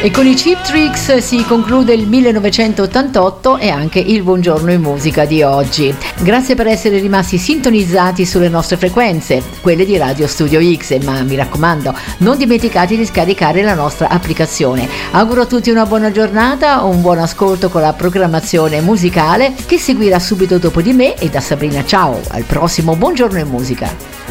E con i Cheap Tricks si conclude il 1988 e anche il Buongiorno in musica di oggi. Grazie per essere rimasti sintonizzati sulle nostre frequenze, quelle di Radio Studio X, ma mi raccomando, non dimenticate di scaricare la nostra applicazione. Auguro a tutti una buona giornata, un buon ascolto con la programmazione musicale che seguirà subito dopo di me, e da Sabrina ciao, al prossimo Buongiorno in musica.